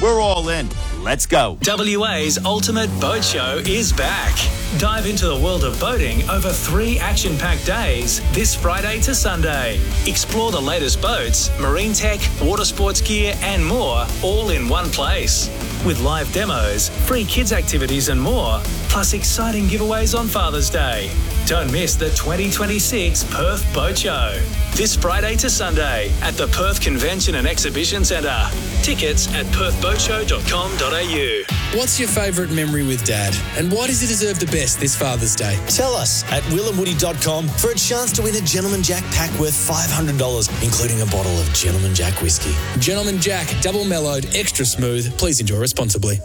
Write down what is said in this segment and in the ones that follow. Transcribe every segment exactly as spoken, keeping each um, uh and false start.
We're all in. Let's go. W A's Ultimate Boat Show is back. Dive into the world of boating over three action-packed days this Friday to Sunday. Explore the latest boats, marine tech, water sports gear and more, all in one place. With live demos, free kids activities and more, plus exciting giveaways on Father's Day. Don't miss the twenty twenty-six Perth Boat Show. This Friday to Sunday at the Perth Convention and Exhibition Centre. Tickets at perth boat show dot com dot a u. What's your favourite memory with Dad? And why does he deserve the best this Father's Day? Tell us at will and woody dot com for a chance to win a Gentleman Jack pack worth five hundred dollars, including a bottle of Gentleman Jack whiskey. Gentleman Jack, double mellowed, extra smooth. Please enjoy responsibly.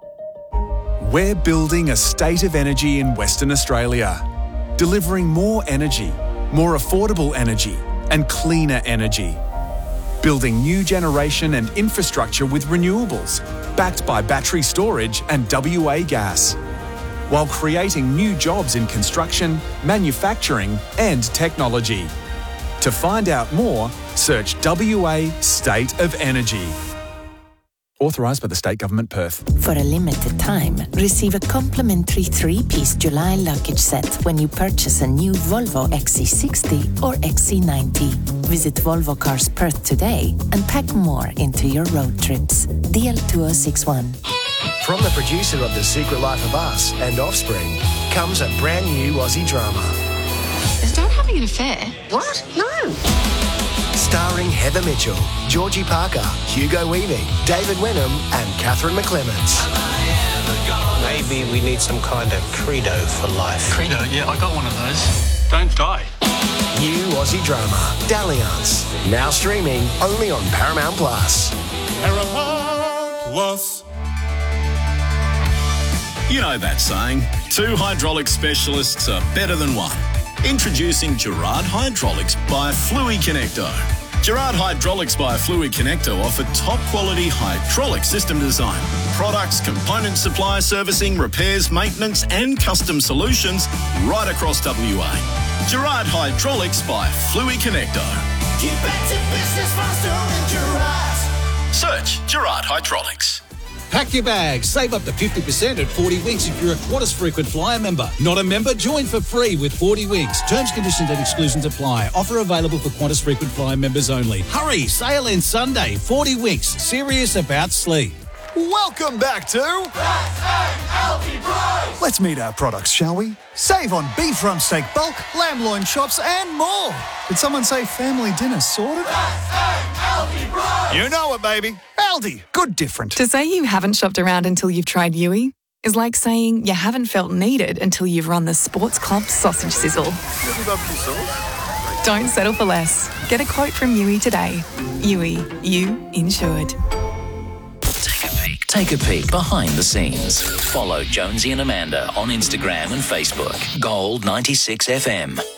We're building a state of energy in Western Australia, delivering more energy, more affordable energy and cleaner energy. Building new generation and infrastructure with renewables, backed by battery storage and W A gas, while creating new jobs in construction, manufacturing and technology. To find out more, search W A State of Energy. Authorised by the State Government, Perth. For a limited time, receive a complimentary three-piece July luggage set when you purchase a new Volvo X C sixty or X C ninety. Visit Volvo Cars Perth today and pack more into your road trips. D L two oh six one. From the producer of The Secret Life of Us and Offspring comes a brand new Aussie drama. Is Dad having an affair? What? No! Starring Heather Mitchell, Georgie Parker, Hugo Weaving, David Wenham and Catherine McClements. Maybe we need some kind of credo for life. Credo? Yeah, I got one of those. Don't die. New Aussie drama, Dalliance. Now streaming only on Paramount Plus. Paramount Plus. You know that saying, two hydraulic specialists are better than one. Introducing Gerard Hydraulics by Fluid Connector. Gerard Hydraulics by Fluid Connector offer top-quality hydraulic system design, products, component supply, servicing, repairs, maintenance and custom solutions right across W A. Gerard Hydraulics by Fluid Connector. Get back to business faster than Gerard. Search Gerard Hydraulics. Pack your bags. Save up to fifty percent at forty winks if you're a Qantas Frequent Flyer member. Not a member? Join for free with forty winks. Terms, conditions and exclusions apply. Offer available for Qantas Frequent Flyer members only. Hurry! Sale ends Sunday. forty winks. Serious about sleep. Welcome back to Let's meet our products, shall we? Save on beef rump steak bulk, lamb loin chops and more. Did someone say family dinner sorted? You know it, baby. Aldi. Good different. To say you haven't shopped around until you've tried Yui is like saying you haven't felt needed until you've run the Sports Club sausage sizzle. Don't settle for less. Get a quote from Yui today. Yui, you insured. Take a peek behind the scenes. Follow Jonesy and Amanda on Instagram and Facebook. Gold ninety-six F M.